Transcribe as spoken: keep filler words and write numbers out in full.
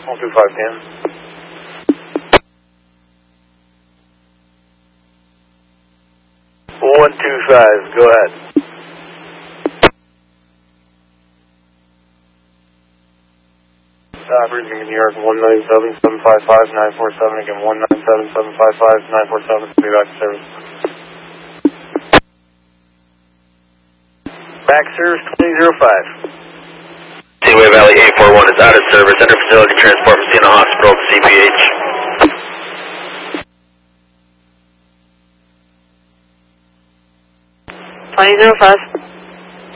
one two five P M. one two five, go ahead. Uh, Bridging in New York, one nine seven seven five five nine four seven, again, one nine seven seven five five nine four seven, be back to service. Back service twenty oh five. Seaway Valley eight four one is out of service, under facility transport from Siena Hospital to C P H. twenty oh five.